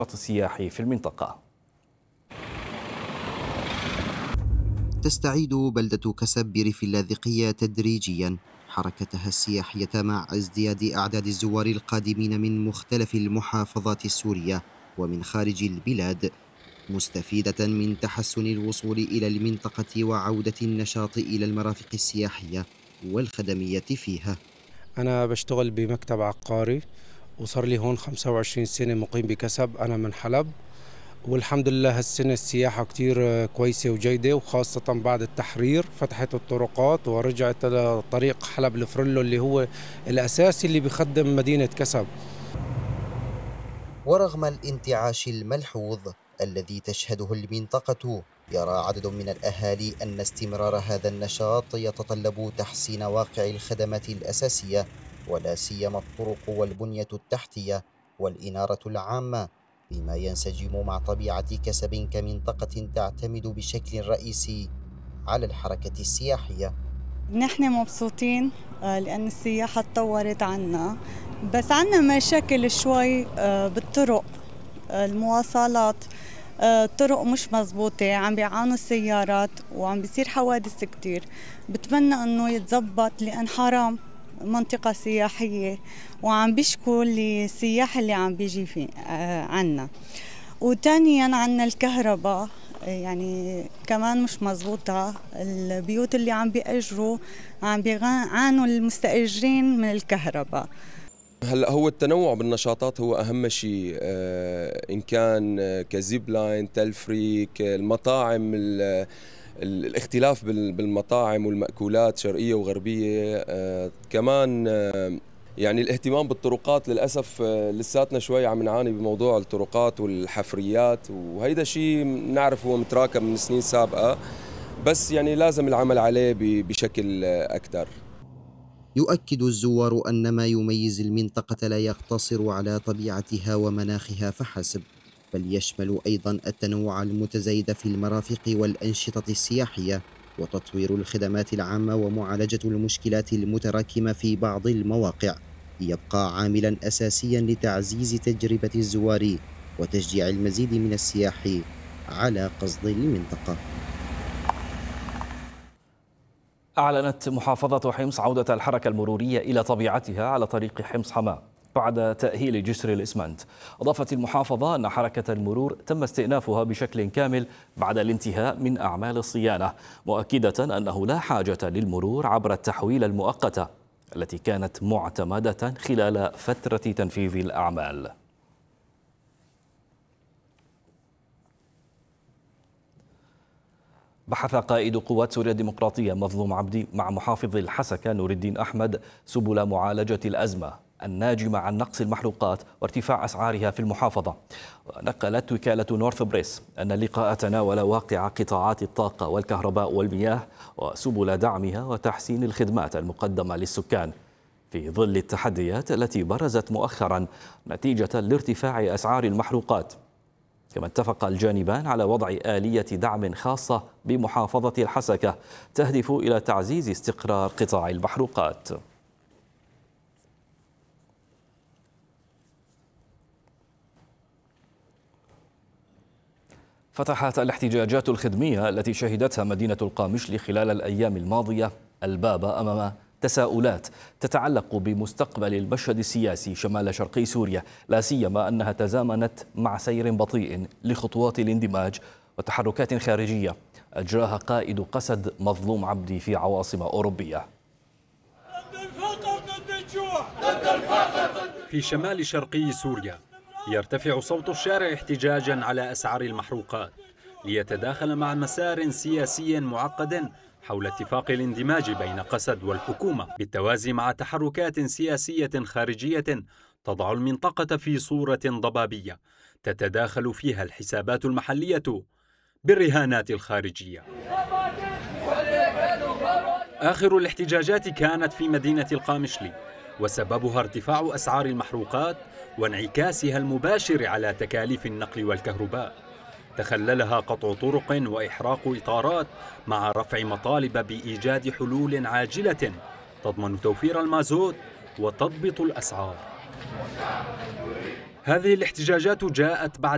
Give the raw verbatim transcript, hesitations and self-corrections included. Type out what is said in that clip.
السياحي في المنطقة. تستعيد بلدة كسب بريف اللاذقية تدريجيا حركتها السياحية مع ازدياد أعداد الزوار القادمين من مختلف المحافظات السورية ومن خارج البلاد، مستفيدة من تحسن الوصول إلى المنطقة وعودة النشاط إلى المرافق السياحية والخدمية فيها. أنا بشتغل بمكتب عقاري وصار لي هون خمسة وعشرين سنة مقيم بكسب. أنا من حلب، والحمد لله هالسنة السياحة كتير كويسة وجيدة، وخاصة بعد التحرير فتحت الطرقات ورجعت طريق حلب الفرلو اللي هو الأساسي اللي بيخدم مدينة كسب. ورغم الانتعاش الملحوظ الذي تشهده المنطقة، يرى عدد من الأهالي أن استمرار هذا النشاط يتطلب تحسين واقع الخدمات الأساسية ولا سيما الطرق والبنية التحتية والإنارة العامة، بما ينسجم مع طبيعة كسب كمنطقة تعتمد بشكل رئيسي على الحركة السياحية. نحن مبسوطين لأن السياحة تطورت عنا، بس عنا مشاكل شوي بالطرق، المواصلات، الطرق مش مزبوطة، عم بيعانوا السيارات وعم بيصير حوادث كتير. بتمنى انه يتزبط لأن حرام منطقة سياحية وعم بيشكوا السياح اللي عم بيجي في عنا. وثانيا عنا الكهرباء يعني كمان مش مزبوطة، البيوت اللي عم بيأجروا عم بيعانوا المستأجرين من الكهرباء. هلا هو التنوع بالنشاطات هو اهم شيء، آه ان كان كزيب لاين، تلفريك، المطاعم، الاختلاف بالمطاعم والمأكولات شرقية وغربية، آه كمان آه يعني الاهتمام بالطرقات. للأسف آه لساتنا شوي عم نعاني بموضوع الطرقات والحفريات، وهيدا شيء نعرف هو متراكم من سنين سابقة، بس يعني لازم العمل عليه بشكل أكثر. يؤكد الزوار أن ما يميز المنطقة لا يقتصر على طبيعتها ومناخها فحسب، بل يشمل أيضا التنوع المتزايد في المرافق والأنشطة السياحية وتطوير الخدمات العامة ومعالجة المشكلات المتراكمة في بعض المواقع، يبقى عاملا أساسيا لتعزيز تجربة الزوار وتشجيع المزيد من السياح على قصد المنطقة. أعلنت محافظة حمص عودة الحركة المرورية إلى طبيعتها على طريق حمص حماة بعد تأهيل جسر الإسمنت. أضافت المحافظة أن حركة المرور تم استئنافها بشكل كامل بعد الانتهاء من أعمال الصيانة، مؤكدة أنه لا حاجة للمرور عبر التحويل المؤقتة التي كانت معتمدة خلال فترة تنفيذ الأعمال. بحث قائد قوات سوريا الديمقراطية مظلوم عبدي مع محافظ الحسكة نور الدين أحمد سبل معالجة الأزمة الناجمة عن نقص المحروقات وارتفاع أسعارها في المحافظة. نقلت وكالة نورث بريس أن اللقاء تناول واقع قطاعات الطاقة والكهرباء والمياه وسبل دعمها وتحسين الخدمات المقدمة للسكان في ظل التحديات التي برزت مؤخرا نتيجة لارتفاع أسعار المحروقات. كما اتفق الجانبان على وضع آلية دعم خاصة بمحافظة الحسكة تهدف إلى تعزيز استقرار قطاع المحروقات. فتحت الاحتجاجات الخدمية التي شهدتها مدينة القامشلي خلال الأيام الماضية الباب أمام تساؤلات تتعلق بمستقبل المشهد السياسي شمال شرقي سوريا، لا سيما أنها تزامنت مع سير بطيء لخطوات الاندماج وتحركات خارجية أجراها قائد قسد مظلوم عبدي في عواصم أوروبية. في شمال شرقي سوريا يرتفع صوت الشارع احتجاجا على أسعار المحروقات ليتداخل مع مسار سياسي معقد حول اتفاق الاندماج بين قسد والحكومة، بالتوازي مع تحركات سياسية خارجية تضع المنطقة في صورة ضبابية تتداخل فيها الحسابات المحلية بالرهانات الخارجية. آخر الاحتجاجات كانت في مدينة القامشلي، وسببها ارتفاع أسعار المحروقات وانعكاسها المباشر على تكاليف النقل والكهرباء. تخللها قطع طرق وإحراق إطارات مع رفع مطالب بإيجاد حلول عاجلة تضمن توفير المازوت وتضبط الأسعار. هذه الاحتجاجات جاءت بعد